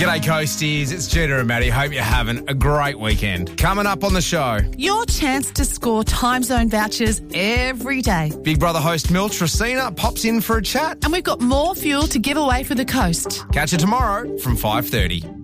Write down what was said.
G'day, Coasties. It's Jeter and Maddie. Hope you're having a great weekend. Coming up on the show, your chance to score time zone vouchers every day. Big Brother host Milch Racina pops in for a chat. And we've got more fuel to give away for the coast. Catch you tomorrow from 5:30.